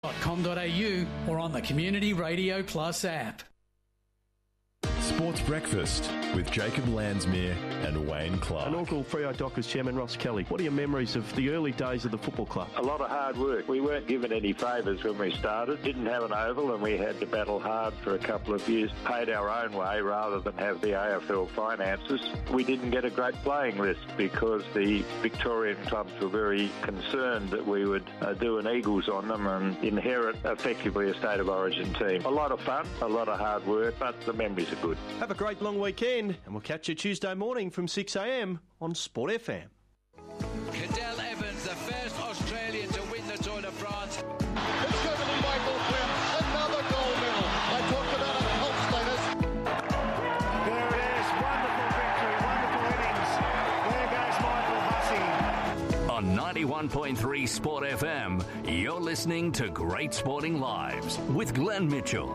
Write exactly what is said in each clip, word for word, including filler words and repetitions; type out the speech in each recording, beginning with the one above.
dot com dot a u or on the Community Radio Plus app. Sports Breakfast with Jacob Landsmere and Wayne Clark. Inaugural Freo Dockers Chairman Ross Kelly. What are your memories of the early days of the football club? A lot of hard work. We weren't given any favours when we started. Didn't have an oval and we had to battle hard for a couple of years. Paid our own way rather than have the A F L finances. We didn't get a great playing list because the Victorian clubs were very concerned that we would uh, do an Eagles on them and inherit effectively a state of origin team. A lot of fun, a lot of hard work, but the memories are good. Have a great long weekend, and we'll catch you Tuesday morning from six a m on Sport F M. Cadel Evans, the first Australian to win the Tour de France. It's going to be Michael Quinn, another gold medal. I talked about a health status. There it is, wonderful victory, wonderful innings. There goes Michael Hussey. On ninety-one point three Sport F M, you're listening to Great Sporting Lives with Glenn Mitchell.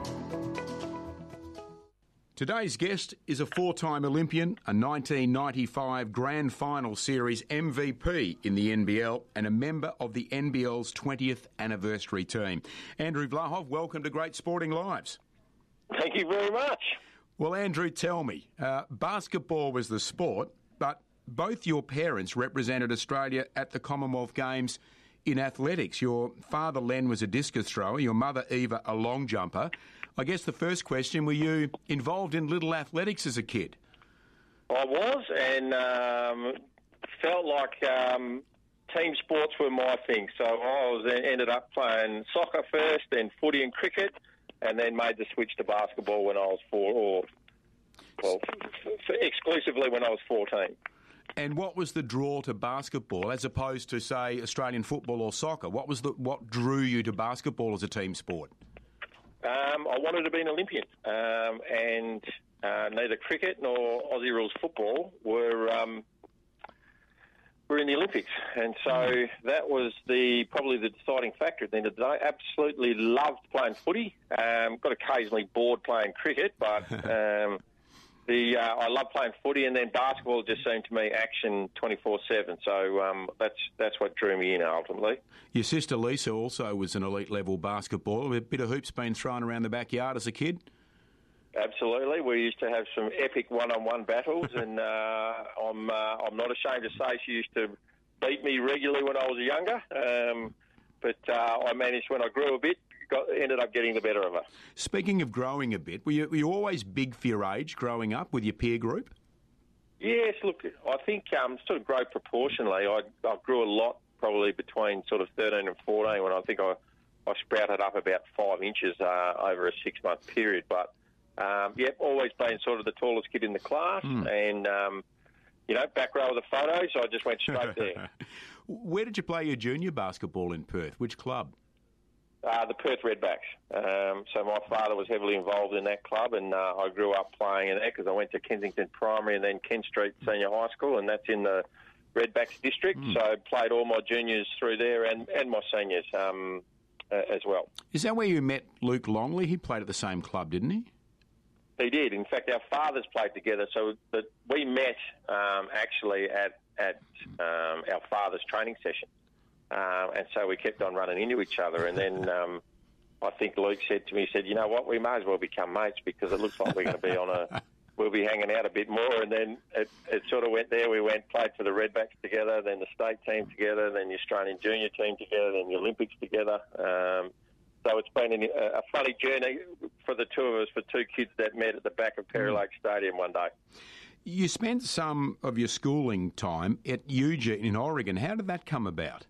Today's guest is a four-time Olympian, a nineteen ninety-five Grand Final Series M V P in the N B L and a member of the N B L's twentieth anniversary team. Andrew Vlahov, welcome to Great Sporting Lives. Thank you very much. Well, Andrew, tell me, uh, basketball was the sport, but both your parents represented Australia at the Commonwealth Games in athletics. Your father, Len, was a discus thrower, your mother, Eva, a long jumper. I guess the first question, were you involved in little athletics as a kid? I was, and um, felt like um, team sports were my thing. So I was ended up playing soccer first, then footy and cricket, and then made the switch to basketball when I was four, or well, f- f- exclusively when I was fourteen. And what was the draw to basketball as opposed to, say, Australian football or soccer? What was the what drew you to basketball as a team sport? Um, I wanted to be an Olympian, um, and uh, neither cricket nor Aussie rules football were um, were in the Olympics, and so that was the probably the deciding factor at the end of the day. Absolutely loved playing footy. Um, got occasionally bored playing cricket, but um, the uh, I love playing footy, and then basketball just seemed to me action twenty-four seven. So um, that's that's what drew me in ultimately. Your sister Lisa also was an elite level basketballer. A bit of hoops being thrown around the backyard as a kid. Absolutely, we used to have some epic one-on-one battles, and uh, I'm uh, I'm not ashamed to say she used to beat me regularly when I was younger. Um, but uh, I managed when I grew a bit. Got, ended up getting the better of her. Speaking of growing a bit, were you, were you always big for your age growing up with your peer group? Yes, look, I think um, sort of grow proportionally. I, I grew a lot probably between sort of thirteen and fourteen when I think I, I sprouted up about five inches uh, over a six-month period. But, um, yeah, always been sort of the tallest kid in the class mm. and, um, you know, back row of the photos, so I just went straight there. Where did you play your junior basketball in Perth? Which club? Uh, the Perth Redbacks. Um, so my father was heavily involved in that club, and uh, I grew up playing in that because I went to Kensington Primary and then Kent Street Senior High School, and that's in the Redbacks district. Mm. So played all my juniors through there and, and my seniors um, uh, as well. Is that where you met Luke Longley? He played at the same club, didn't he? He did. In fact, our fathers played together. So the, we met um, actually at, at um, our father's training session. Uh, and so we kept on running into each other. And then um, I think Luke said to me, he said, you know what, we may as well become mates because it looks like we're going to be on a, we'll be hanging out a bit more. And then it, it sort of went there. We went, played for the Redbacks together, then the state team together, then the Australian junior team together, then the Olympics together. Um, so it's been a, a funny journey for the two of us, for two kids that met at the back of Perry Lake Stadium one day. You spent some of your schooling time at Eugene in Oregon. How did that come about?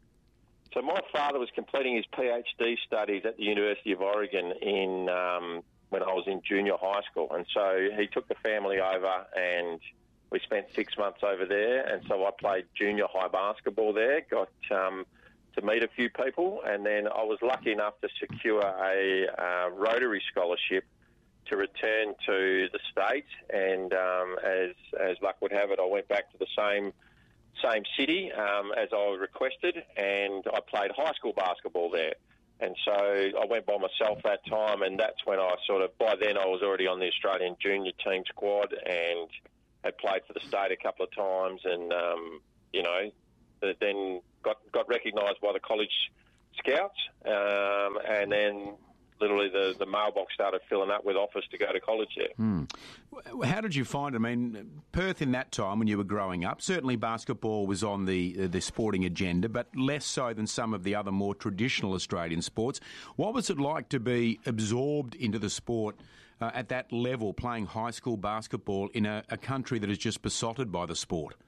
So my father was completing his PhD studies at the University of Oregon in um, when I was in junior high school. And so he took the family over and we spent six months over there. And so I played junior high basketball there, got um, to meet a few people. And then I was lucky enough to secure a uh, Rotary scholarship to return to the States. And um, as, as luck would have it, I went back to the same same city um, as I requested, and I played high school basketball there. And so I went by myself that time, and that's when I sort of, by then I was already on the Australian junior team squad and had played for the state a couple of times, and, um, you know, then got, got recognised by the college scouts, um, and then literally the, the mailbox started filling up with offers to go to college there. Hmm. How did you find it? I mean, Perth in that time when you were growing up, certainly basketball was on the the sporting agenda, but less so than some of the other more traditional Australian sports. What was it like to be absorbed into the sport uh, at that level, playing high school basketball in a, a country that is just besotted by the sport?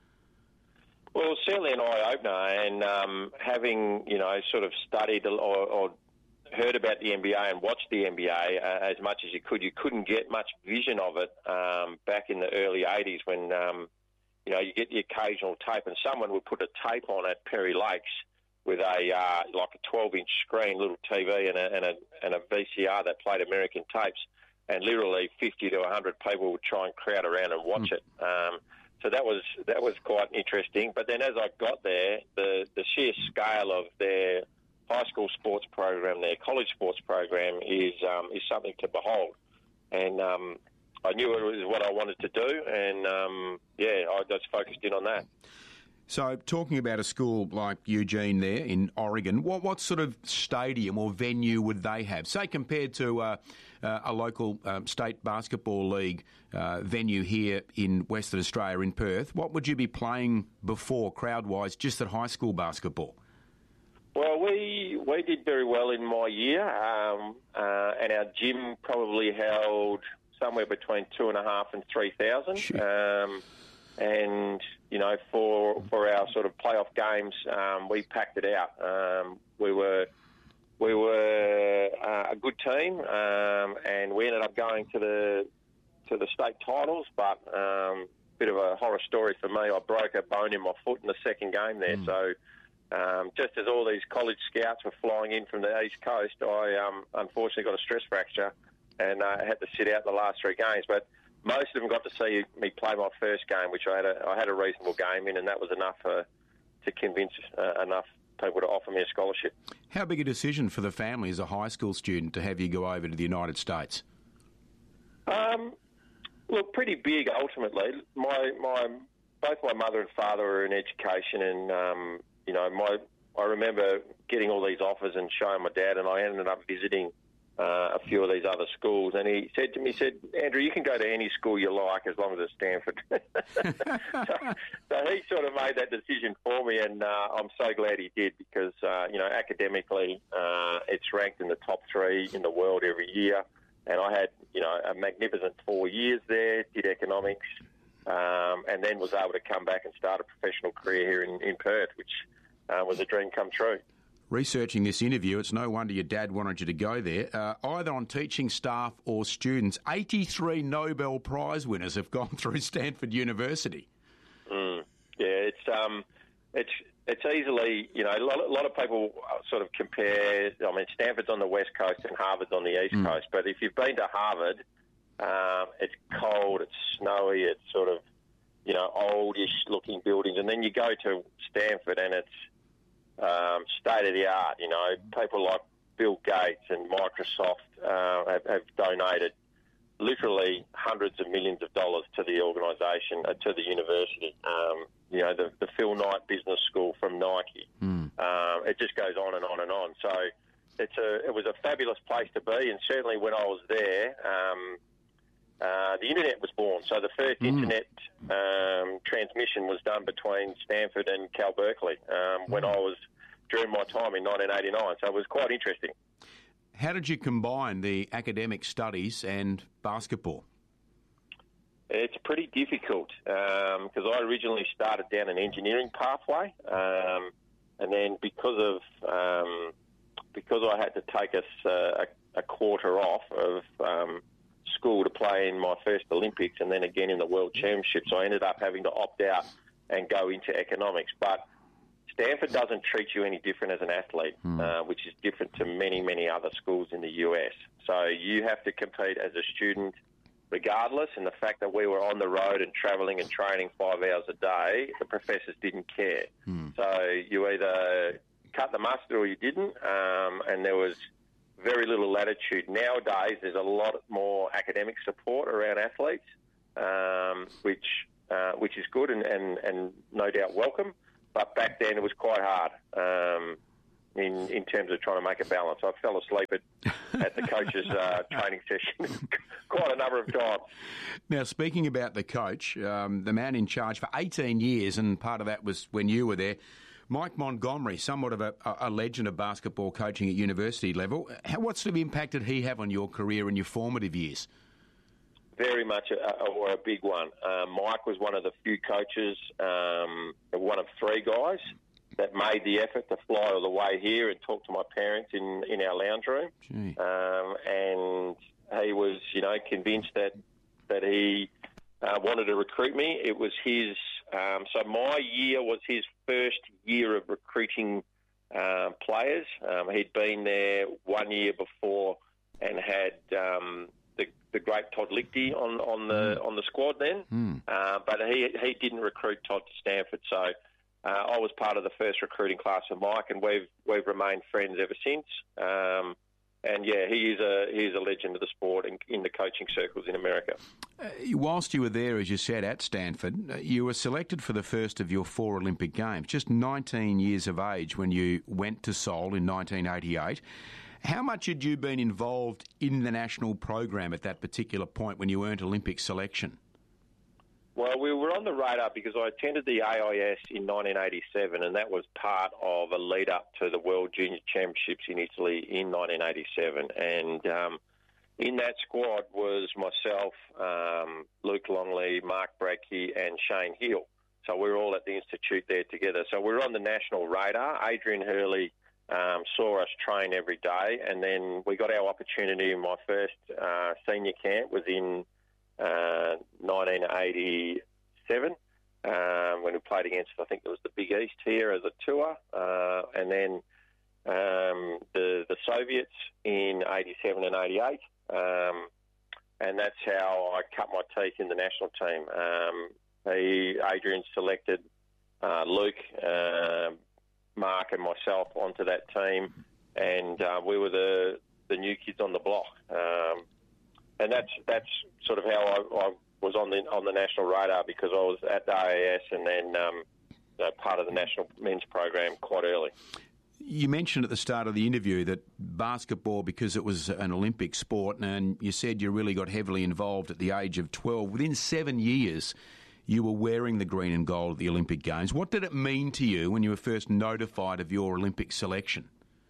Well, certainly an eye-opener, and um, having, you know, sort of studied or, or heard about the N B A and watched the N B A uh, as much as you could, you couldn't get much vision of it um, back in the early eighties when, um, you know, you get the occasional tape and someone would put a tape on at Perry Lakes with a, uh, like a twelve-inch screen, little T V and a, and, a, and a V C R that played American tapes, and literally fifty to one hundred people would try and crowd around and watch mm. it. Um, so that was that was quite interesting. But then as I got there, the, the sheer scale of their high school sports program, their college sports program is um, is something to behold. And um, I knew it was what I wanted to do, and um, yeah, I just focused in on that. So, talking about a school like Eugene there in Oregon, what what sort of stadium or venue would they have? Say compared to uh, uh, a local um, state basketball league uh, venue here in Western Australia in Perth, what would you be playing before crowd-wise just at high school basketball? Well, we we did very well in my year, um, uh, and our gym probably held somewhere between two and a half and three thousand. Um, and you know, for for our sort of playoff games, um, we packed it out. Um, we were we were uh, a good team, um, and we ended up going to the to the state titles. But um, bit of a horror story for me. I broke a bone in my foot in the second game there, mm. so. Um, just as all these college scouts were flying in from the East Coast, I um, unfortunately got a stress fracture and uh, had to sit out the last three games. But most of them got to see me play my first game, which I had a, I had a reasonable game in, and that was enough uh, to convince uh, enough people to offer me a scholarship. How big a decision for the family as a high school student to have you go over to the United States? Um, look, pretty big ultimately. My my both my mother and father are in education, and um, you know, my I remember getting all these offers and showing my dad, and I ended up visiting uh, a few of these other schools. And he said to me, he said, Andrew, you can go to any school you like as long as it's Stanford. so, so he sort of made that decision for me, and uh, I'm so glad he did because, uh, you know, academically, uh, it's ranked in the top three in the world every year. And I had, you know, a magnificent four years there, did economics, um, and then was able to come back and start a professional career here in, in Perth, which uh, was a dream come true. Researching this interview, it's no wonder your dad wanted you to go there. Uh, either on teaching staff or students, eighty-three Nobel Prize winners have gone through Stanford University. Mm, yeah, it's um, it's it's easily, you know, a lot, a lot of people sort of compare. I mean, Stanford's on the west coast and Harvard's on the east mm. coast. But if you've been to Harvard, um, it's cold, it's snowy, it's sort of, you know, oldish looking buildings, and then you go to Stanford and it's Um, state of the art, you know, people like Bill Gates and Microsoft uh, have, have donated literally hundreds of millions of dollars to the organisation, uh, to the university. Um, you know, the, the Phil Knight Business School from Nike. Mm. Um, it just goes on and on and on. So it's a, it was a fabulous place to be, and certainly when I was there, um, uh, the internet was born. So the first mm. internet um, transmission was done between Stanford and Cal Berkeley um, mm. when I was during my time in nineteen eighty-nine. So it was quite interesting. How did you combine the academic studies and basketball? It's pretty difficult because um, I originally started down an engineering pathway, um, and then because of um, because I had to take us uh, a, a quarter off of um, school to play in my first Olympics and then again in the World Championships, I ended up having to opt out and go into economics. But Stanford doesn't treat you any different as an athlete, mm. uh, which is different to many, many other schools in the U S. So you have to compete as a student regardless, and the fact that we were on the road and travelling and training five hours a day, the professors didn't care. Mm. So you either cut the mustard or you didn't, um, and there was very little latitude. Nowadays, there's a lot more academic support around athletes, um, which uh, which is good and, and, and no doubt welcome. But back then, it was quite hard. Um, in, in terms of trying to make a balance. I fell asleep at, at the coach's uh, training session quite a number of times. Now, speaking about the coach, um, the man in charge for eighteen years, and part of that was when you were there, Mike Montgomery, somewhat of a, a legend of basketball coaching at university level. How, what sort of impact did he have on your career in your formative years? Very much a, a, a big one. Uh, Mike was one of the few coaches, um, one of three guys that made the effort to fly all the way here and talk to my parents in, in our lounge room. Um, and he was, you know, convinced that that he uh, wanted to recruit me. It was his. Um, so my year was his first year of recruiting uh, players. Um, he'd been there one year before and had um, the, the great Todd Lichty on, on the mm. on the squad then. Mm. Uh, but he he didn't recruit Todd to Stanford, so uh, I was part of the first recruiting class of Mike, and we've we've remained friends ever since. Um, And yeah, he is a he is a legend of the sport in, in the coaching circles in America. Uh, whilst you were there, as you said, at Stanford, uh, you were selected for the first of your four Olympic Games. Just nineteen years of age when you went to Seoul in nineteen eighty-eight. How much had you been involved in the national program at that particular point when you earned Olympic selection? Well, we were on the radar because I attended the A I S in nineteen eighty-seven, and that was part of a lead-up to the World Junior Championships in Italy in nineteen eighty-seven. And um, in that squad was myself, um, Luke Longley, Mark Bradkey, and Shane Hill. So we were all at the Institute there together. So we were on the national radar. Adrian Hurley um, saw us train every day, and then we got our opportunity. My first uh, senior camp was in Uh, nineteen eighty-seven, um, when we played against, I think it was the Big East here as a tour, uh, and then um, the the Soviets in eighty-seven and eighty-eight, um, and that's how I cut my teeth in the national team. Um, he, Adrian selected uh, Luke, uh, Mark, and myself onto that team, and uh, we were the the new kids on the block. Um, And that's that's sort of how I, I was on the on the national radar, because I was at the A A S and then um, you know, part of the national men's program quite early. You mentioned at the start of the interview that basketball, because it was an Olympic sport, and you said you really got heavily involved at the age of twelve. Within seven years, you were wearing the green and gold at the Olympic Games. What did it mean to you when you were first notified of your Olympic selection?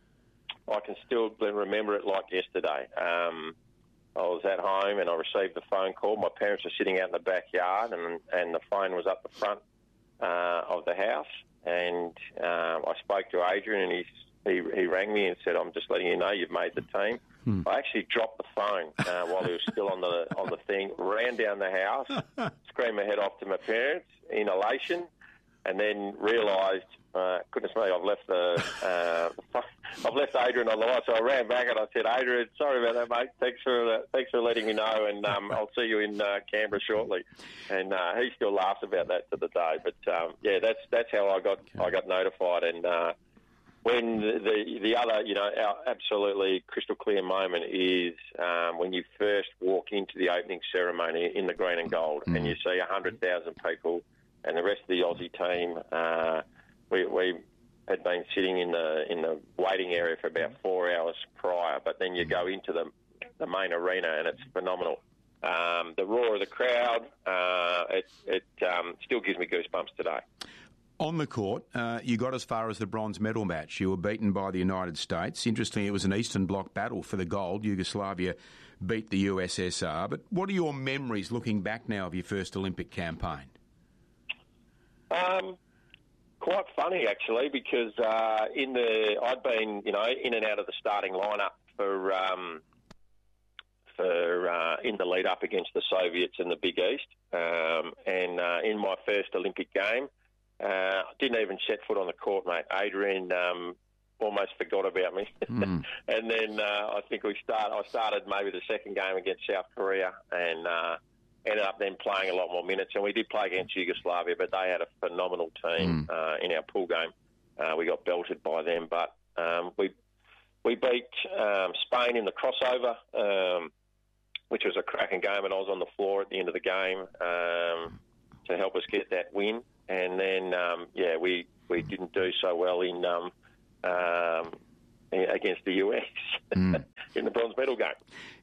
I can still remember it like yesterday. Um, I was at home and I received the phone call. My parents were sitting out in the backyard, and, and the phone was up the front uh, of the house. And um, I spoke to Adrian, and he, he he rang me and said, "I'm just letting you know you've made the team." Hmm. I actually dropped the phone uh, while he was still on the on the thing, ran down the house, screamed my head off to my parents in elation, and then realised, uh, goodness me, I've left the uh, I've left Adrian on the line. So I ran back and I said, "Adrian, sorry about that, mate. Thanks for uh, thanks for letting me know, and um, I'll see you in uh, Canberra shortly." And uh, he still laughs about that to the day. But um, yeah, that's that's how I got okay. I got notified. And uh, when the, the the other, you know, our absolutely crystal clear moment is um, when you first walk into the opening ceremony in the green and gold, mm. and you see a hundred thousand people. And the rest of the Aussie team, uh, we, we had been sitting in the in the waiting area for about four hours prior. But then you go into the the main arena, and it's phenomenal. Um, the roar of the crowd, uh, it, it um, still gives me goosebumps today. On the court, uh, you got as far as the bronze medal match. You were beaten by the United States. Interestingly, it was an Eastern Bloc battle for the gold. Yugoslavia beat the U S S R. But what are your memories looking back now of your first Olympic campaign? Um, quite funny actually, because uh, in the I'd been you know in and out of the starting lineup for um, for uh, in the lead up against the Soviets and the Big East, um, and uh, in my first Olympic game, uh, I didn't even set foot on the court, mate. Adrian um, almost forgot about me, mm. and then uh, I think we start. I started maybe the second game against South Korea, and. Uh, Ended up then playing a lot more minutes, and we did play against Yugoslavia, but they had a phenomenal team mm. uh, in our pool game. Uh, we got belted by them, but um, we we beat um, Spain in the crossover, um, which was a cracking game, and I was on the floor at the end of the game um, to help us get that win. And then, um, yeah, we, we didn't do so well in um, um, against the U S mm. in the bronze medal game.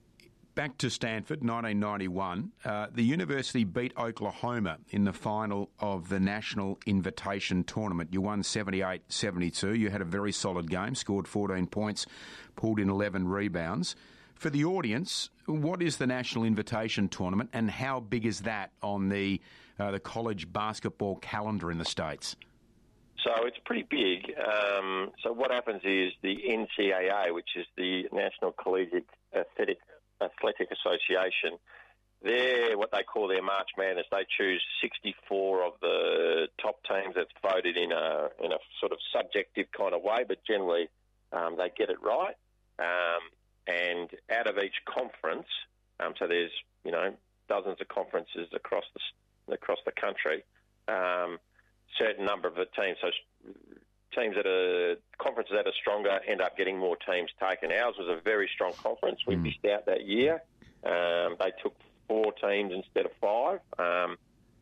Back to Stanford, nineteen ninety-one. Uh, the university beat Oklahoma in the final of the National Invitation Tournament. You won seventy-eight seventy-two. You had a very solid game, scored fourteen points, pulled in eleven rebounds. For the audience, what is the National Invitation Tournament and how big is that on the uh, the college basketball calendar in the States? So it's pretty big. Um, so what happens is the N C A A, which is the National Collegiate Athletic Athletic Association, they're what they call their March Madness. They choose sixty-four of the top teams that's voted in a in a sort of subjective kind of way, but generally um, they get it right. Um, and out of each conference, um, so there's you know dozens of conferences across the across the country. Um, certain number of the teams, so teams that are conferences that are stronger end up getting more teams taken. Ours was a very strong conference. We mm. missed out that year. Um, they took four teams instead of five, um,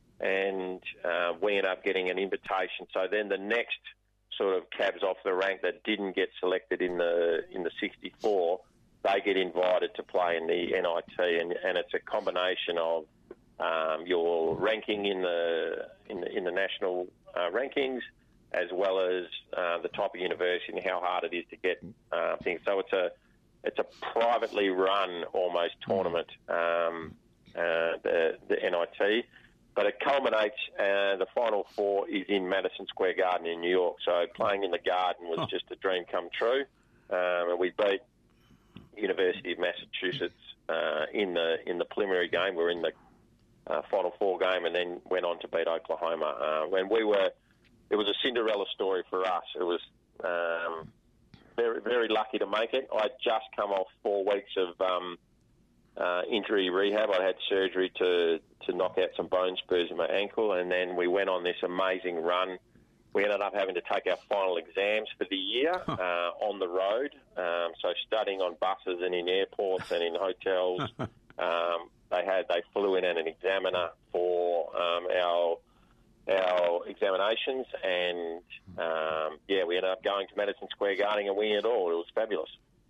and uh, we ended up getting an invitation. So then the next sort of cabs off the rank that didn't get selected in the in the sixty-four, they get invited to play in the N I T, and, and it's a combination of um, your ranking in the in the, in the national uh, rankings, as well as uh, the type of university and how hard it is to get uh, things. So it's a it's a privately run almost tournament, um, uh, the the N I T, but it culminates. Uh, the final four is in Madison Square Garden in New York. So playing in the Garden was oh. just a dream come true, um, and we beat University of Massachusetts uh, in the in the preliminary game. We're in the uh, final four game, and then went on to beat Oklahoma. Uh, when we were It was a Cinderella story for us. It was um, very, very lucky to make it. I'd just come off four weeks of um, uh, injury rehab. I had surgery to, to knock out some bone spurs in my ankle, and then we went on this amazing run. We ended up having to take our final exams for the year huh. uh, on the road, um, so studying on buses and in airports and in hotels. um, they had they flew in an examiner for um, our our examinations, and um, yeah, we ended up going to Madison Square Garden and winning it all. It was fabulous.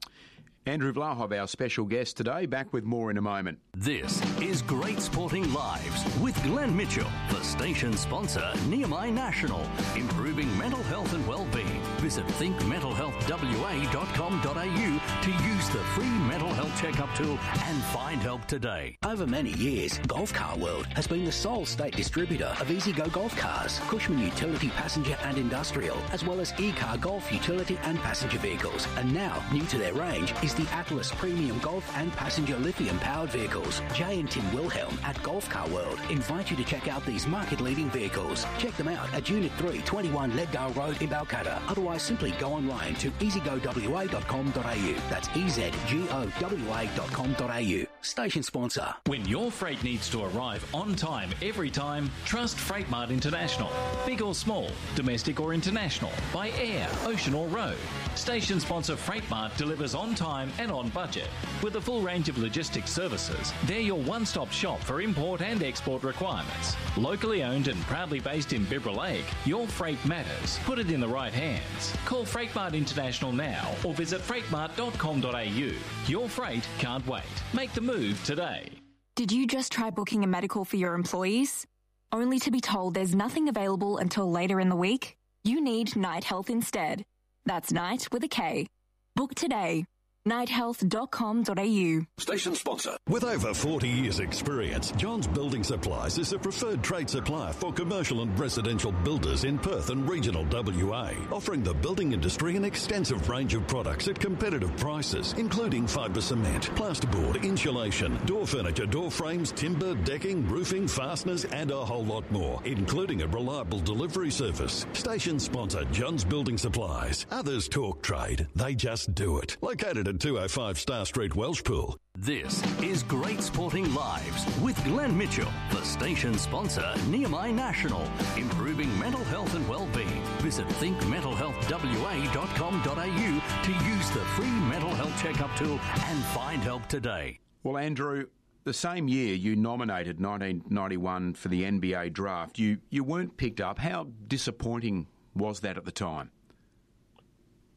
Andrew Vlahov, our special guest today, back with more in a moment. This is Great Sporting Lives with Glenn Mitchell, the station sponsor, Nehemiah National, improving mental health and well-being. Visit think mental health w a dot com dot a u to use the free mental health checkup tool and find help today. Over many years, Golf Car World has been the sole state distributor of E-Z-Go Golf Cars, Cushman Utility Passenger and Industrial, as well as E-Car Golf Utility and Passenger Vehicles. And now, new to their range is the Atlas Premium Golf and Passenger Lithium-powered vehicles. Jay and Tim Wilhelm at Golf Car World invite you to check out these market-leading vehicles. Check them out at Unit three, twenty-one Leddale Road in Balcatta. Otherwise, simply go online to e z go w a dot com dot a u. That's e z g o w a dot com dot a u. Station sponsor. When your freight needs to arrive on time every time, trust Freightmart International. Big or small, domestic or international, by air, ocean or road. Station sponsor Freightmart delivers on time and on budget. With a full range of logistics services, they're your one-stop shop for import and export requirements. Locally owned and proudly based in Bibra Lake, your freight matters. Put it in the right hands. Call Freightmart International now or visit freightmart dot com dot a u. Your freight can't wait. Make the move today. Did you just try booking a medical for your employees? Only to be told there's nothing available until later in the week? You need Night Health instead. That's Night with a K. Book today. night health dot com dot a u. Station sponsor. With over forty years experience, Johns Building Supplies is a preferred trade supplier for commercial and residential builders in Perth and regional W A, offering the building industry an extensive range of products at competitive prices, including fibre cement, plasterboard, insulation, door furniture, door frames, timber, decking, roofing, fasteners, and a whole lot more, including a reliable delivery service. Station sponsor, Johns Building Supplies. Others talk trade, they just do it. Located at two oh five Star Street, Welshpool. This is Great Sporting Lives with Glenn Mitchell, the station sponsor, Nehemiah National, improving mental health and well-being. Visit think mental health w a dot com dot a u to use the free mental health checkup tool and find help today. Well, Andrew, the same year you nominated nineteen ninety-one for the N B A draft, you, you weren't picked up. How disappointing was that at the time?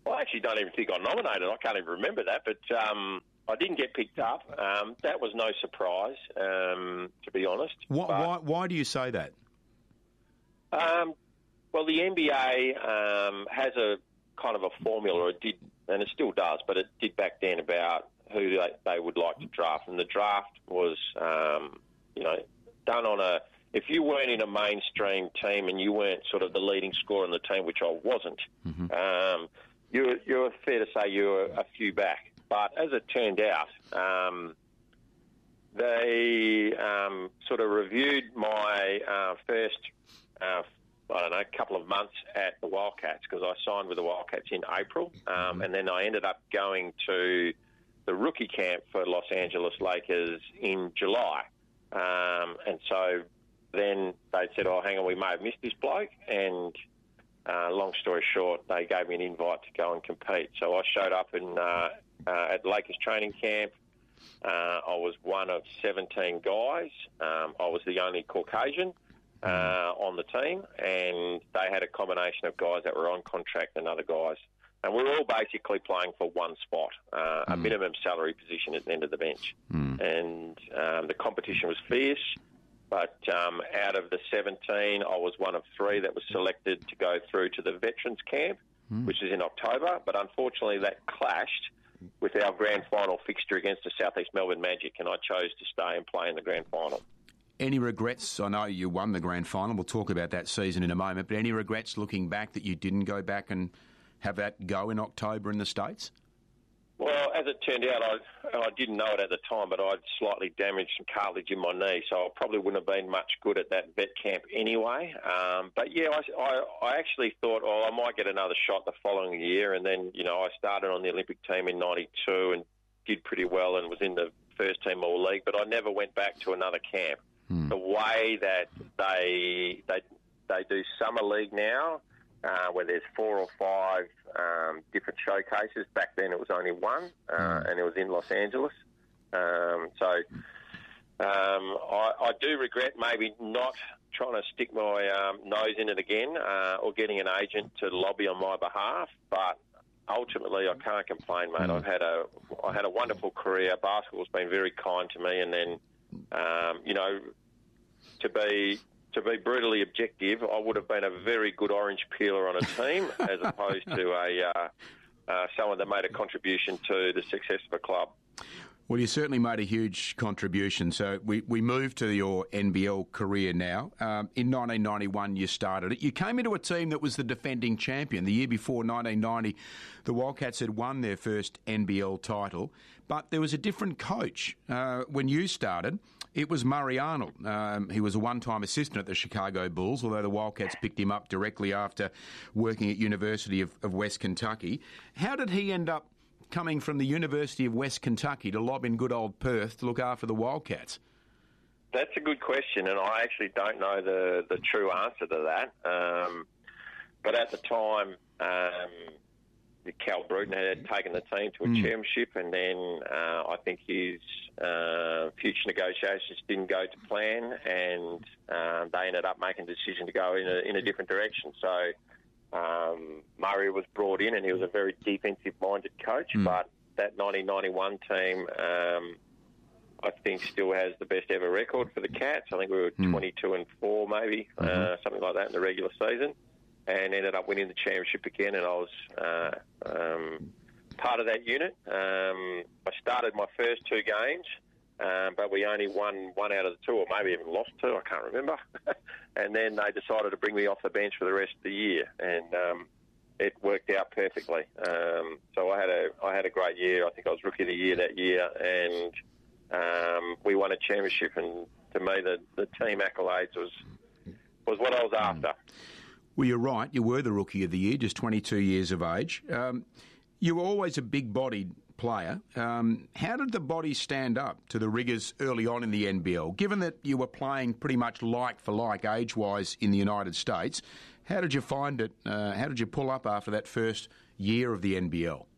Well, I actually don't even think I nominated. I can't even remember that, but um, I didn't get picked up. Um, that was no surprise, um, to be honest. Why, but, why, why do you say that? Um, well, the N B A um, has a kind of a formula, or it did, and it still does, but it did back then about who they, they would like to draft. And the draft was, um, you know, done on a... If you weren't in a mainstream team and you weren't sort of the leading scorer on the team, which I wasn't, mm-hmm. um, you're, you're fair to say you're a few back. But as it turned out, um, they um, sort of reviewed my uh, first, uh, I don't know, couple of months at the Wildcats, because I signed with the Wildcats in April, um, and then I ended up going to the rookie camp for Los Angeles Lakers in July. Um, and so then they said, oh, hang on, we may have missed this bloke, and uh, long story short, they gave me an invite to go and compete. So I showed up in, uh, uh, at Lakers training camp. Uh, I was one of seventeen guys. Um, I was the only Caucasian uh, on the team, and they had a combination of guys that were on contract and other guys. And we were all basically playing for one spot, uh, mm. a minimum salary position at the end of the bench. Mm. And um, the competition was fierce. But um, out of the seventeen, I was one of three that was selected to go through to the Veterans Camp, mm. which is in October. But unfortunately, that clashed with our grand final fixture against the Southeast Melbourne Magic, and I chose to stay and play in the grand final. Any regrets? I know you won the grand final. We'll talk about that season in a moment. But any regrets looking back that you didn't go back and have that go in October in the States? Well, as it turned out, I, I didn't know it at the time, but I'd slightly damaged some cartilage in my knee, so I probably wouldn't have been much good at that vet camp anyway. Um, but, yeah, I, I, I actually thought, oh, I might get another shot the following year, and then, you know, I started on the Olympic team in ninety-two and did pretty well and was in the first team All-League, but I never went back to another camp. Hmm. The way that they, they, they do Summer League now, Uh, where there's four or five um, different showcases. Back then it was only one, uh, mm. and it was in Los Angeles. Um, so um, I, I do regret maybe not trying to stick my um, nose in it again uh, or getting an agent to lobby on my behalf, but ultimately I can't complain, mate. Mm. I've had a, I had a wonderful career. Basketball's been very kind to me, and then, um, you know, to be... To be brutally objective, I would have been a very good orange peeler on a team as opposed to a uh, uh, someone that made a contribution to the success of a club. Well, you certainly made a huge contribution. So we, we moved to your N B L career now. Um, in nineteen ninety-one, you started it. You came into a team that was the defending champion. The year before, nineteen ninety, the Wildcats had won their first N B L title, but there was a different coach. Uh, when you started, it was Murray Arnold. Um, he was a one-time assistant at the Chicago Bulls, although the Wildcats picked him up directly after working at University of, of West Kentucky. How did he end up coming from the University of West Kentucky to lob in good old Perth to look after the Wildcats? That's a good question, and I actually don't know the, the true answer to that. Um, but at the time, um, Cal Bruton had taken the team to a mm. championship, and then uh, I think his uh, future negotiations didn't go to plan, and uh, they ended up making a decision to go in a, in a different direction. So um, Murray was brought in, and he was a very defensive-minded coach, mm. but that nineteen ninety-one team, um, I think, still has the best ever record for the Cats. I think we were mm. twenty-two and four, maybe, mm-hmm. uh, something like that in the regular season, and ended up winning the championship again, and I was uh, um, part of that unit. Um, I started my first two games, um, but we only won one out of the two, or maybe even lost two, I can't remember. And then they decided to bring me off the bench for the rest of the year, and um, it worked out perfectly. Um, so I had a I had a great year. I think I was Rookie of the Year that year, and um, we won a championship, and to me the, the team accolades was, was what I was after. Well, you're right. You were the Rookie of the Year, just twenty-two years of age. Um, you were always a big-bodied player. Um, how did the body stand up to the rigours early on in the N B L? Given that you were playing pretty much like for like age-wise in the United States, how did you find it? Uh, how did you pull up after that first year of the N B L?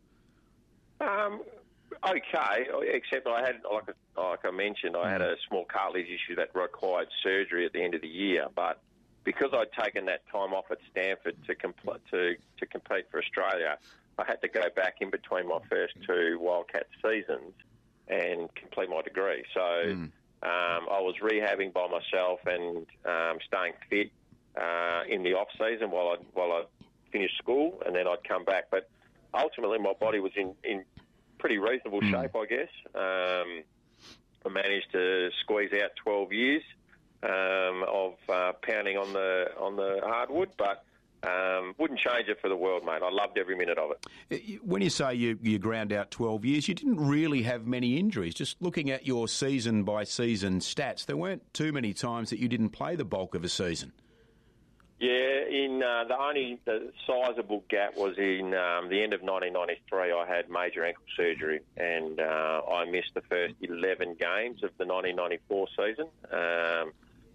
Um, okay, except I had, like, like I mentioned, I had a small cartilage issue that required surgery at the end of the year, but because I'd taken that time off at Stanford to compl- to to compete for Australia, I had to go back in between my first two Wildcat seasons and complete my degree. So mm. um, I was rehabbing by myself and um, staying fit uh, in the off season while I while I finished school, and then I'd come back. But ultimately, my body was in, in pretty reasonable mm. shape, I guess. Um, I managed to squeeze out twelve years um, of uh, pounding on the on the hardwood, but um, wouldn't change it for the world, mate. I loved every minute of it. When you say you, you ground out twelve years, you didn't really have many injuries. Just looking at your season-by-season stats, there weren't too many times that you didn't play the bulk of a season. Yeah, in uh, the only the sizable gap was in um, the end of nineteen ninety-three. I had major ankle surgery, and uh, I missed the first eleven games of the nineteen ninety-four season. Um,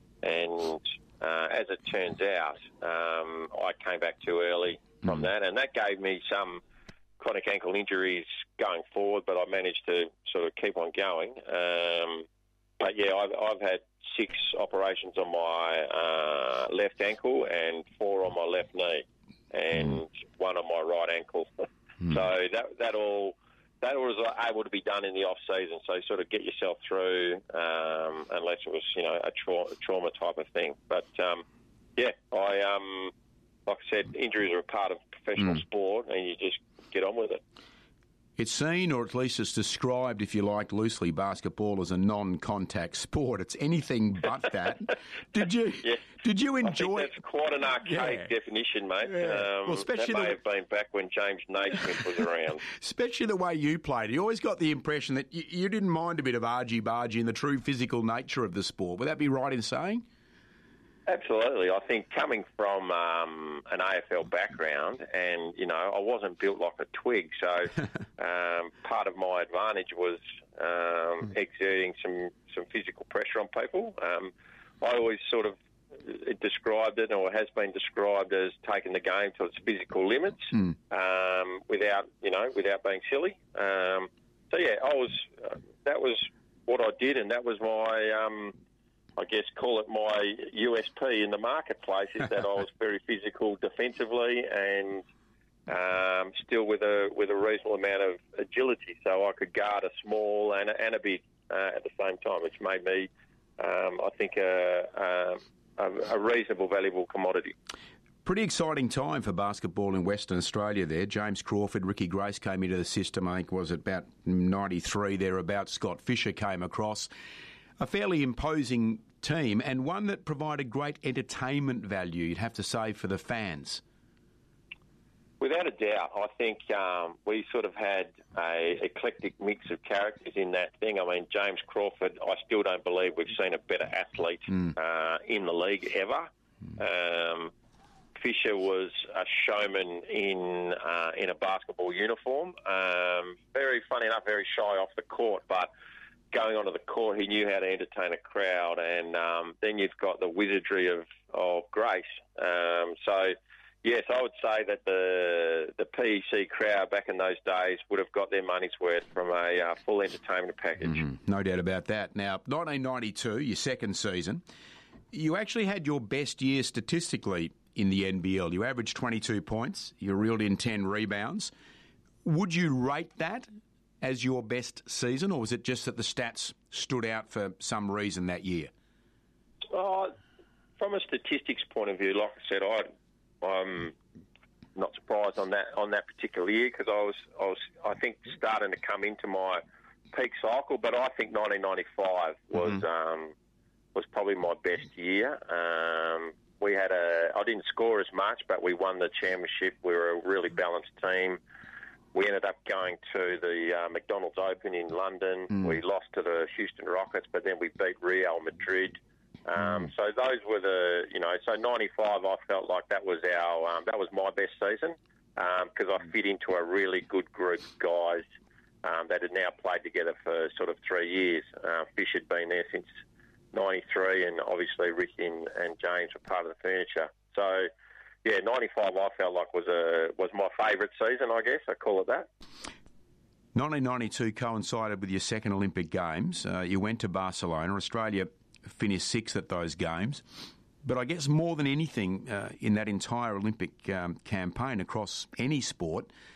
and uh, as it turns out, um, I came back too early from mm. that, and that gave me some chronic ankle injuries going forward. But I managed to sort of keep on going. Um, but yeah, I've, I've had six operations on my uh, left ankle and four on my left knee, and mm. one on my right ankle. mm. So that that all that was able to be done in the off season. So sort of get yourself through, um, unless it was you know a, tra- a trauma type of thing. But um, yeah, I um, like I said, injuries are a part of professional mm. sport, and you just get on with it. It's seen, or at least it's described, if you like, loosely, basketball as a non-contact sport. It's anything but that. Did you? Yeah. Did you enjoy? I think that's quite an archaic yeah. definition, mate. Yeah. Um, well, especially that may the... have been back when James Naismith was around. Especially the way you played. You always got the impression that you, you didn't mind a bit of argy-bargy in the true physical nature of the sport. Would that be right in saying? Absolutely. I think coming from um, an A F L background, and, you know, I wasn't built like a twig, so um, part of my advantage was um, exerting some, some physical pressure on people. Um, I always sort of described it, or has been described as taking the game to its physical limits mm. um, without, you know, without being silly. Um, so, yeah, I was uh, that was what I did, and that was my... Um, I guess call it my U S P in the marketplace, is that I was very physical defensively and um, still with a with a reasonable amount of agility, so I could guard a small and a, and a big uh, at the same time, which made me, um, I think, a, a, a reasonable, valuable commodity. Pretty exciting time for basketball in Western Australia there. James Crawford, Ricky Grace came into the system, I think was about ninety-three thereabouts. Scott Fisher came across. A fairly imposing team, and one that provided great entertainment value, you'd have to say, for the fans. Without a doubt. I think um, we sort of had a eclectic mix of characters in that thing. I mean, James Crawford, I still don't believe we've seen a better athlete mm. uh, in the league ever. Mm. Um, Fisher was a showman in uh, in a basketball uniform. Um, very funny enough, very shy off the court, but going onto the court, he knew how to entertain a crowd, and um, then you've got the wizardry of, of Grace. Um, so, yes, I would say that the the P E C crowd back in those days would have got their money's worth from a uh, full entertainment package. Mm-hmm. No doubt about that. Now, nineteen ninety-two, your second season, you actually had your best year statistically in the N B L. You averaged twenty-two points. You reeled in ten rebounds. Would you rate that as your best season, or was it just that the stats stood out for some reason that year? Uh, from a statistics point of view, like I said, I, I'm not surprised on that on that particular year, because I was, I was, I think, starting to come into my peak cycle. But I think nineteen ninety-five was mm-hmm. um, was probably my best year. Um, we had a, I didn't score as much, but we won the championship. We were a really balanced team. We ended up going to the uh, McDonald's Open in London. Mm. We lost to the Houston Rockets, but then we beat Real Madrid. Um, mm. So those were the, you know, so ninety-five, I felt like that was our, um, that was my best season, because um, I fit into a really good group of guys um, that had now played together for sort of three years. Uh, Fish had been there since ninety-three, and obviously Ricky and, and James were part of the furniture. So, yeah, ninety-five I felt like was a was my favourite season, I guess. I call it that. nineteen ninety-two coincided with your second Olympic Games. Uh, you went to Barcelona. Australia finished sixth at those games. But I guess more than anything uh, in that entire Olympic um, campaign across any sport,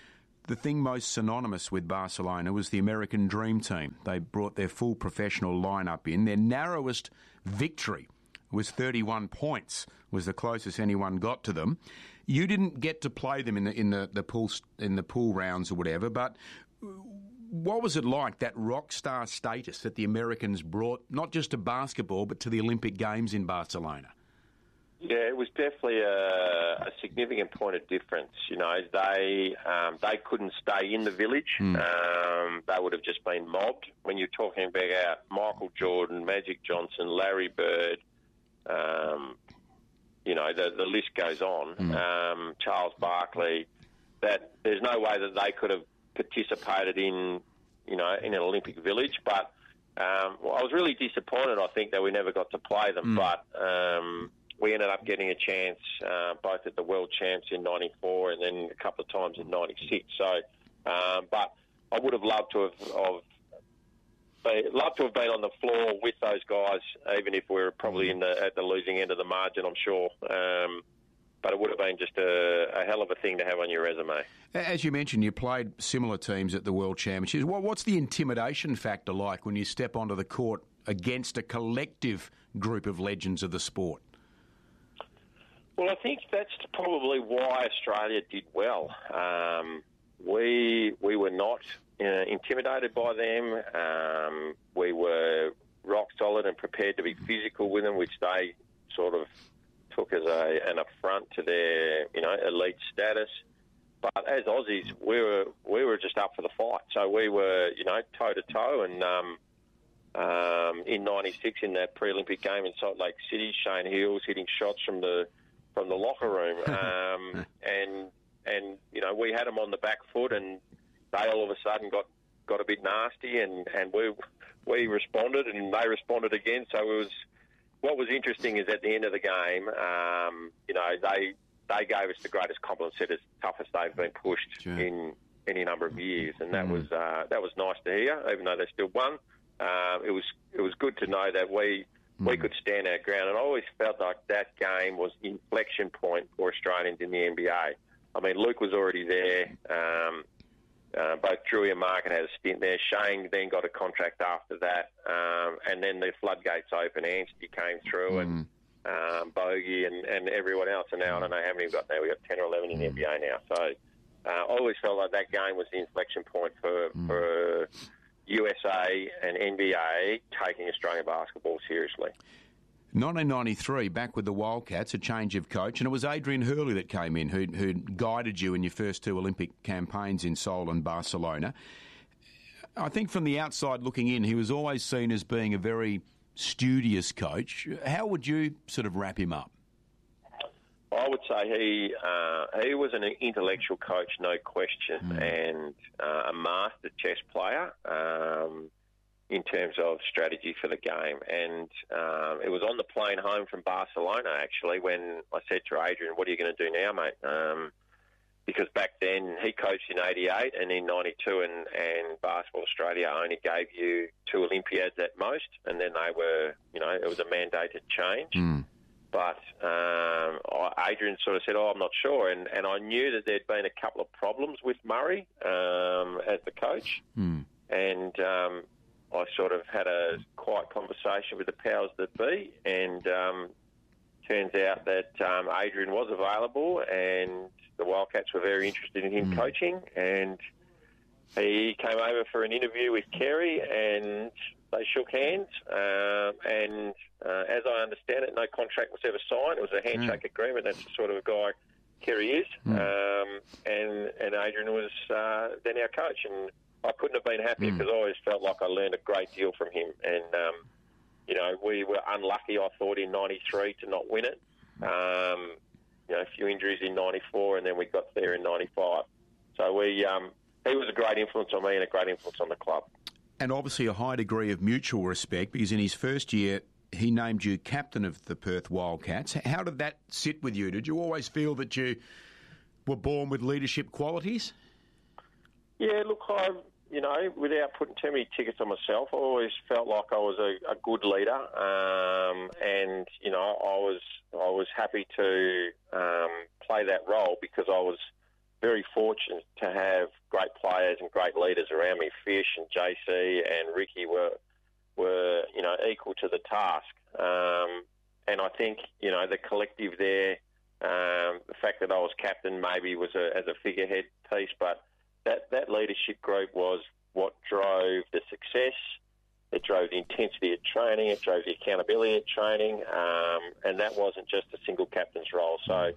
the thing most synonymous with Barcelona was the American Dream Team. They brought their full professional lineup in. Their narrowest victory was thirty-one points, was the closest anyone got to them. You didn't get to play them in the in the, the pool in the pool rounds or whatever, but what was it like, that rock star status that the Americans brought, not just to basketball, but to the Olympic Games in Barcelona? Yeah, it was definitely a, a significant point of difference. You know, they um, they couldn't stay in the village. Mm. Um, they would have just been mobbed. When you're talking about Michael Jordan, Magic Johnson, Larry Bird, um, you know, the, the list goes on. Mm. Um, Charles Barkley, that there's no way that they could have participated in, you know, in an Olympic village. But um, well, I was really disappointed, I think, that we never got to play them. Mm. But um, we ended up getting a chance uh, both at the World Champs in ninety-four and then a couple of times in ninety-six. So, um, but I would have loved to have, have loved to have been on the floor with those guys, even if we were probably in the at the losing end of the margin, I'm sure. Um, but it would have been just a, a hell of a thing to have on your resume. As you mentioned, you played similar teams at the World Championships. What's the intimidation factor like when you step onto the court against a collective group of legends of the sport? Well, I think that's probably why Australia did well. Um, we we were not uh, intimidated by them. Um, we were rock solid and prepared to be physical with them, which they sort of took as a, an affront to their, you know, elite status. But as Aussies, we were we were just up for the fight. So we were, you know, toe to toe. And um, um, in ninety-six, in that pre-Olympic game in Salt Lake City, Shane Hill was hitting shots from the from the locker room, um, and and you know, we had them on the back foot, and they all of a sudden got, got a bit nasty, and, and we we responded, and they responded again. So it was. What was interesting is at the end of the game, um, you know, they they gave us the greatest compliment, said it's the toughest they've been pushed sure. in any number of years, and that mm. was uh, that was nice to hear. Even though they still won, uh, it was it was good to know that we mm. we could stand our ground. And I always felt like that game was the inflection point for Australians in the N B A. I mean, Luke was already there. Um, Uh, both Drewy and Markin had a stint there. Shane then got a contract after that. Um, and then the floodgates opened. Anstey came through mm. and um, Bogey and, and everyone else. And now I don't know how many we've got now. We've got ten or eleven in the N B A now. So uh, I always felt like that game was the inflection point for, mm. for U S A and N B A taking Australian basketball seriously. nineteen ninety-three, back with the Wildcats, a change of coach, and it was Adrian Hurley that came in who who guided you in your first two Olympic campaigns in Seoul and Barcelona. I think from the outside looking in, he was always seen as being a very studious coach. How would you sort of wrap him up? I would say he uh, he was an intellectual coach, no question, mm. and uh, a master chess player. Um, in terms of strategy for the game. And um, it was on the plane home from Barcelona, actually, when I said to Adrian, what are you going to do now, mate? Um, because back then he coached in eighty-eight and in ninety-two, and, and Basketball Australia only gave you two Olympiads at most, and then they were, you know, it was a mandated change. Mm. But um, Adrian sort of said, oh, I'm not sure. And, and I knew that there'd been a couple of problems with Murray um, as the coach. Mm. And... Um, I sort of had a quiet conversation with the powers that be, and um, turns out that um, Adrian was available, and the Wildcats were very interested in him mm. coaching, and he came over for an interview with Kerry, and they shook hands, uh, and uh, as I understand it, no contract was ever signed. It was a handshake mm. agreement. That's the sort of guy Kerry is, mm. um, and, and Adrian was uh, then our coach, and I couldn't have been happier because mm. I always felt like I learned a great deal from him. And, um, you know, we were unlucky, I thought, in ninety-three to not win it. Um, you know, a few injuries in ninety-four, and then we got there in ninety-five. So we, um, he was a great influence on me and a great influence on the club. And obviously a high degree of mutual respect, because in his first year he named you captain of the Perth Wildcats. How did that sit with you? Did you always feel that you were born with leadership qualities? Yeah, look, I, you know, without putting too many tickets on myself, I always felt like I was a, a good leader, um, and you know, I was I was happy to um, play that role because I was very fortunate to have great players and great leaders around me. Fish and J C and Ricky were, were you know, equal to the task. Um, and I think, you know, the collective there, um, the fact that I was captain maybe was a, as a figurehead piece, but that, that leadership group was what drove the success. It drove the intensity of training. It drove the accountability of training. Um, and that wasn't just a single captain's role. So um,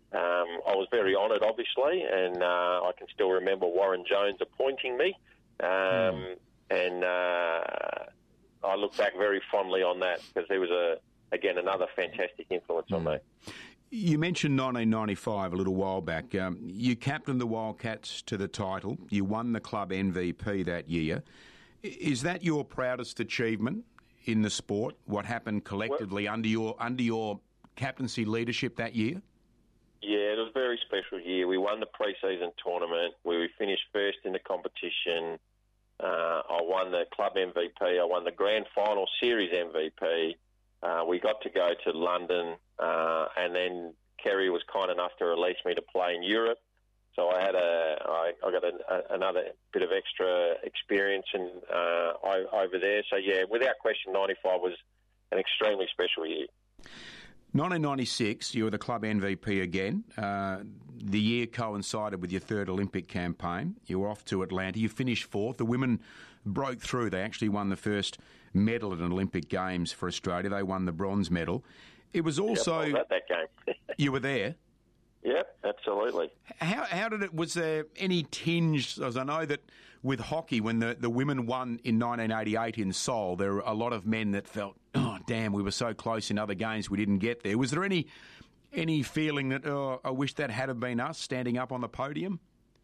I was very honoured, obviously, and uh, I can still remember Warren Jones appointing me. Um, mm. And uh, I look back very fondly on that because there was, a again, another fantastic influence mm. on me. You mentioned nineteen ninety-five a little while back. Um, you captained the Wildcats to the title. You won the club M V P that year. Is that your proudest achievement in the sport, what happened collectively well, under your under your captaincy leadership that year? Yeah, it was a very special year. We won the pre-season tournament. We finished first in the competition. Uh, I won the club M V P. I won the grand final series M V P. Uh, we got to go to London, uh, and then Kerry was kind enough to release me to play in Europe. So I had a, I, I got a, a, another bit of extra experience in, uh, over there. So yeah, without question, ninety-five was an extremely special year. nineteen ninety-six, you were the club M V P again. Uh, the year coincided with your third Olympic campaign. You were off to Atlanta. You finished fourth. The women broke through. They actually won the first medal at an Olympic Games for Australia. They won the bronze medal. It was also... Yep, I was at that game. You were there? Yep, absolutely. How how did it, was there any tinge, as I know that with hockey, when the, the women won in nineteen eighty-eight in Seoul, there were a lot of men that felt, oh, damn, we were so close in other games, we didn't get there. Was there any any feeling that, oh, I wish that had have been us standing up on the podium?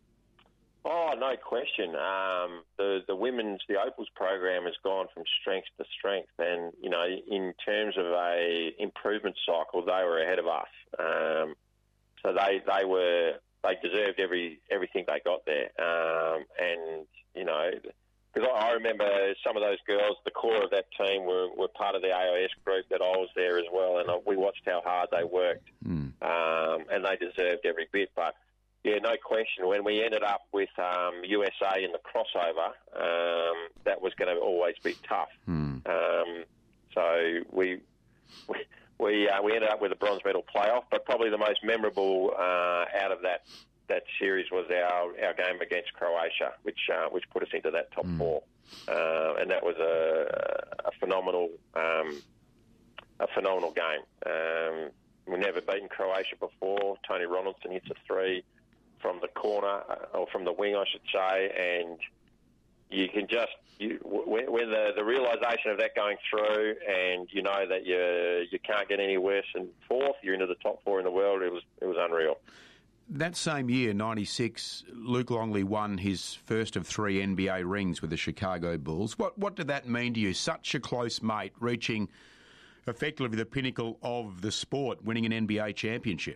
Oh, no question. Um, the, the women's, the Opals program has gone from strength to strength. And, you know, in terms of a improvement cycle, they were ahead of us. Um So they, they were they deserved every everything they got there, um, and you know, because I, I remember some of those girls, the core of that team were, were part of the A I S group that I was there as well, and we watched how hard they worked, mm. um, and they deserved every bit. But yeah, no question, when we ended up with um, U S A in the crossover, um, that was going to always be tough. Mm. Um, so we. we We uh, we ended up with a bronze medal playoff, but probably the most memorable uh, out of that that series was our, our game against Croatia, which uh, which put us into that top mm. four, uh, and that was a, a phenomenal um, a phenomenal game. Um, we've never beaten Croatia before. Tony Ronaldson hits a three from the corner or from the wing, I should say, and you can just you, when, when the, the realisation of that going through, and you know that you you can't get any worse than fourth, you're into the top four in the world. It was it was unreal. That same year, ninety-six, Luke Longley won his first of three N B A rings with the Chicago Bulls. What what did that mean to you? Such a close mate, reaching effectively the pinnacle of the sport, winning an N B A championship.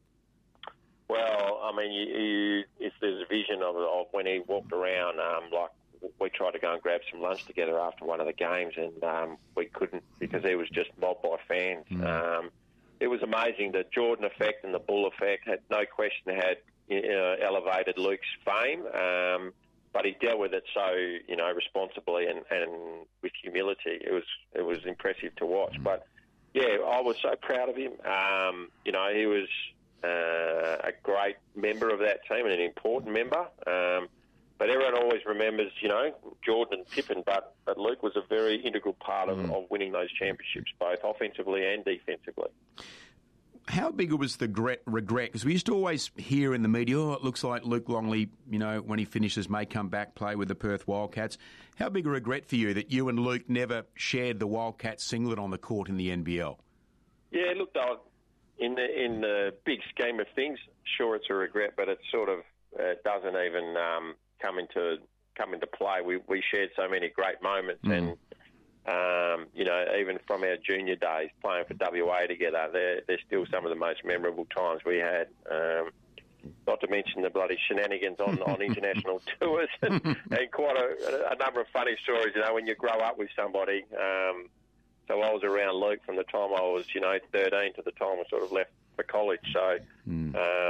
Well, I mean, you, you, if there's a vision of, of when he walked around, um, like. We tried to go and grab some lunch together after one of the games, and um, we couldn't because he was just mobbed by fans. Mm. Um, it was amazing. The Jordan effect and the Bull effect had no question had you know, elevated Luke's fame, um, but he dealt with it so you know responsibly and, and with humility. It was it was impressive to watch. Mm. But yeah, I was so proud of him. Um, you know, he was uh, a great member of that team and an important member. Um, But everyone always remembers, you know, Jordan and Pippen, but, but Luke was a very integral part of, mm. of winning those championships, both offensively and defensively. How big was the regret? Because we used to always hear in the media, oh, it looks like Luke Longley, you know, when he finishes, may come back, play with the Perth Wildcats. How big a regret for you that you and Luke never shared the Wildcats singlet on the court in the N B L? Yeah, look, in the, in the big scheme of things, sure, it's a regret, but it sort of uh, doesn't even... Um, come into come into play. We we shared so many great moments, mm. and um, you know, even from our junior days playing for W A together, they're they're still some of the most memorable times we had. Um, not to mention the bloody shenanigans on, on international tours, and, and quite a, a number of funny stories. You know, when you grow up with somebody. Um, so I was around Luke from the time I was, you know, thirteen to the time I sort of left for college. So. Mm. Um,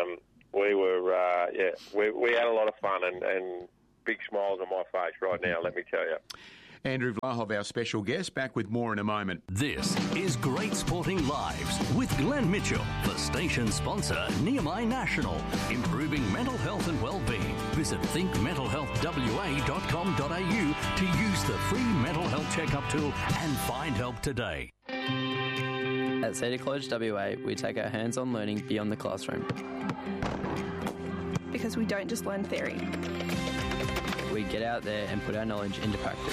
we were, uh, yeah, we, we had a lot of fun and, and big smiles on my face right now, let me tell you. Andrew Vlahov, our special guest, back with more in a moment. This is Great Sporting Lives with Glenn Mitchell for station sponsor Nehemiah National. Improving mental health and well-being. Visit think mental health w a dot com dot a u to use the free mental health checkup tool and find help today. At Cedar College W A, we take our hands-on learning beyond the classroom. Because we don't just learn theory. We get out there and put our knowledge into practice.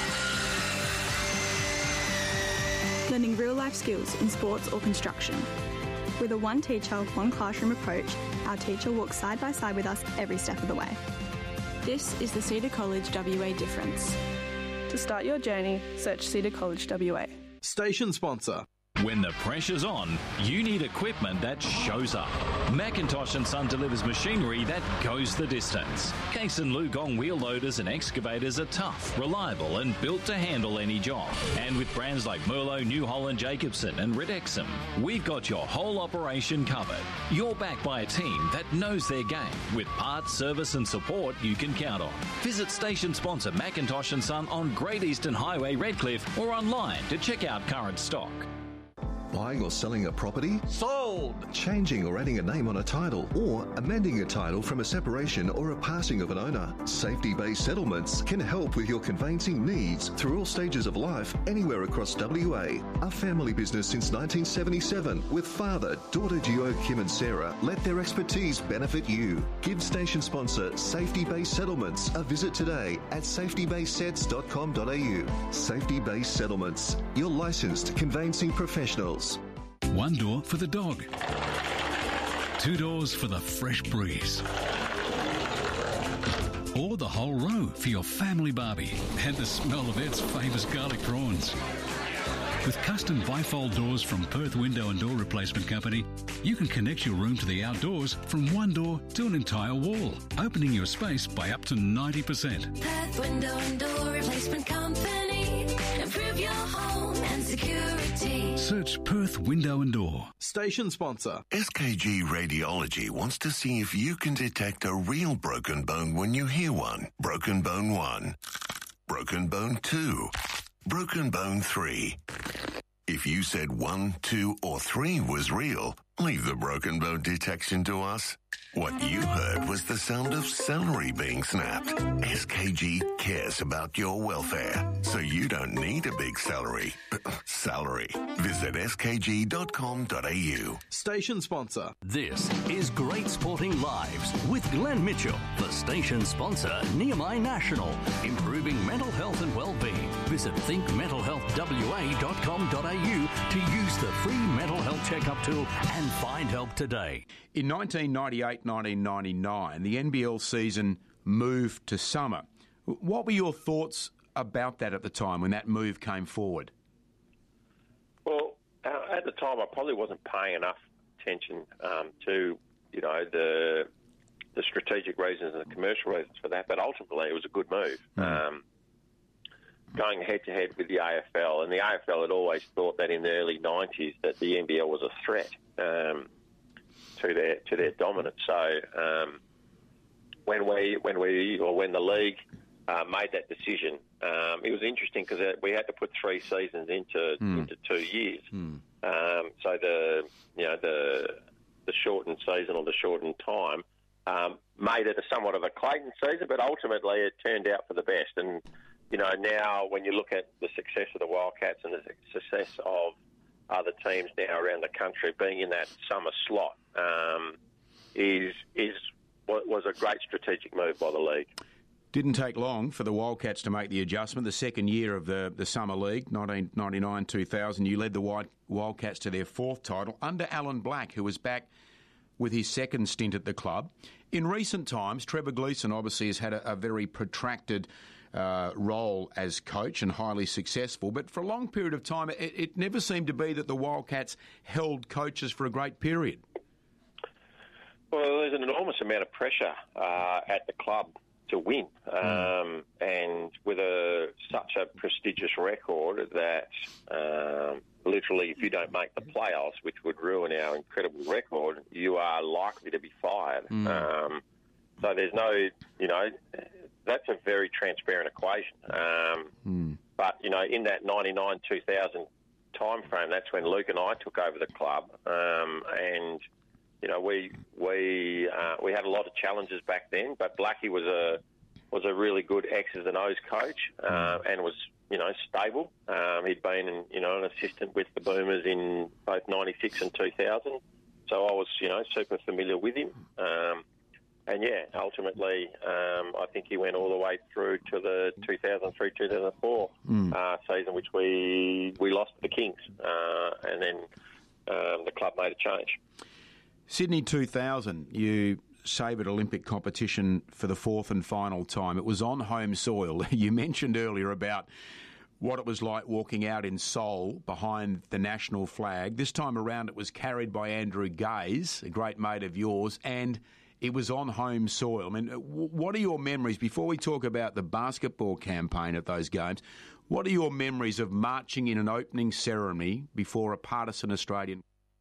Learning real-life skills in sports or construction. With a one teacher, one classroom approach, our teacher walks side by side with us every step of the way. This is the Cedar College W A difference. To start your journey, search Cedar College W A. Station sponsor. When the pressure's on, you need equipment that shows up. Macintosh and Son delivers machinery that goes the distance. Case and Lugong wheel loaders and excavators are tough, reliable and built to handle any job. And with brands like Merlo, New Holland, Jacobson and Ridexum, we've got your whole operation covered. You're backed by a team that knows their game with parts, service and support you can count on. Visit station sponsor Macintosh and Son on Great Eastern Highway, Redcliffe, or online to check out current stock. Buying or selling a property? Sold! Changing or adding a name on a title, or amending a title from a separation or a passing of an owner. Safety-based settlements can help with your conveyancing needs through all stages of life, anywhere across W A. A family business since nineteen seventy-seven, with father, daughter Gio, Kim and Sarah, let their expertise benefit you. Give station sponsor Safety-Based Settlements a visit today at safety based sets dot com dot a u. Safety-Based Settlements, your licensed conveyancing professionals. One door for the dog. Two doors for the fresh breeze. Or the whole row for your family barbie and the smell of Ed's famous garlic prawns. With custom bifold doors from Perth Window and Door Replacement Company, you can connect your room to the outdoors from one door to an entire wall, opening your space by up to ninety percent. Perth Window and Door Replacement Company. Improve your home and security. Search Perth Window and Door. Station sponsor. S K G Radiology wants to see if you can detect a real broken bone when you hear one. Broken bone one. Broken bone two. Broken bone three. If you said one, two, or three was real, leave the broken bone detection to us. What you heard was the sound of celery being snapped. S K G cares about your welfare, so you don't need a big celery. Salary. Visit s k g dot com dot a u. Station sponsor. This is Great Sporting Lives with Glenn Mitchell for station sponsor Nehemiah National. Improving mental health and well-being. Visit think mental health w a dot com dot a u to use the free mental health checkup tool and find help today. In nineteen ninety-eight nineteen ninety-nine, the N B L season moved to summer. What were your thoughts about that at the time when that move came forward? Well, uh, at the time, I probably wasn't paying enough attention um, to, you know, the the strategic reasons and the commercial reasons for that. But ultimately, it was a good move. Mm. Um, going head-to-head with the A F L, and the A F L had always thought that in the early nineties that the N B L was a threat um, to their to their dominance. So um, when we when we or when the league uh, made that decision, um, it was interesting because we had to put three seasons into mm. into two years. Mm. Um, so the you know the the shortened season or the shortened time um, made it a somewhat of a Clayton season, but ultimately it turned out for the best. And you know, now when you look at the success of the Wildcats and the success of other teams now around the country, being in that summer slot um, is is was a great strategic move by the league. Didn't take long for the Wildcats to make the adjustment. The second year of the, the Summer League, nineteen ninety-nine two thousand, you led the Wild, Wildcats to their fourth title under Alan Black, who was back with his second stint at the club. In recent times, Trevor Gleeson obviously has had a, a very protracted uh, role as coach and highly successful, but for a long period of time, it, it never seemed to be that the Wildcats held coaches for a great period. Well, there's an enormous amount of pressure uh, at the club to win. Um, and with a such a prestigious record that um, literally if you don't make the playoffs, which would ruin our incredible record, you are likely to be fired. Mm. Um, so there's no, you know, that's a very transparent equation. Um, mm. But, you know, in that ninety-nine two thousand time frame, that's when Luke and I took over the club. Um, and, you know, we we uh, we had a lot of challenges back then, but Blackie was a was a really good X's and O's coach uh, and was, you know, stable. Um, he'd been, you know, an assistant with the Boomers in both ninety-six and two thousand. So I was, you know, super familiar with him. Um, and, yeah, ultimately, um, I think he went all the way through to the two thousand three two thousand four Mm. uh, season, which we, we lost to the Kings. Uh, and then um, the club made a change. Sydney two thousand, you savoured Olympic competition for the fourth and final time. It was on home soil. You mentioned earlier about what it was like walking out in Seoul behind the national flag. This time around it was carried by Andrew Gaze, a great mate of yours, and it was on home soil. I mean, what are your memories, before we talk about the basketball campaign at those games, what are your memories of marching in an opening ceremony before a partisan Australian?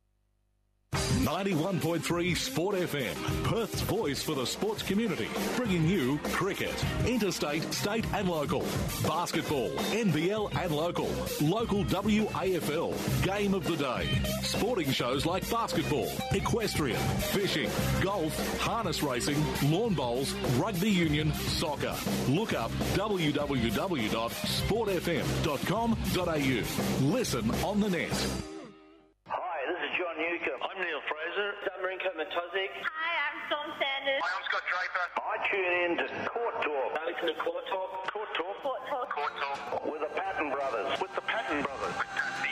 ninety-one point three Sport F M, Perth's voice for the sports community, bringing you cricket, interstate, state and local, basketball, N B L and local, local W A F L, game of the day, sporting shows like basketball, equestrian, fishing, golf, harness racing, lawn bowls, rugby union, soccer. Look up w w w dot sport f m dot com dot a u. Listen on the net. John Newcomb. I'm Neil Fraser. Damarinko Matozic. Hi, I'm Storm Sanders. Hi, I'm Scott Draper. I tune in to Court Talk. I listen to Court Talk. Court Talk. Court Talk. Court Talk. With the Patton Brothers. With the Patton Brothers. With Dusty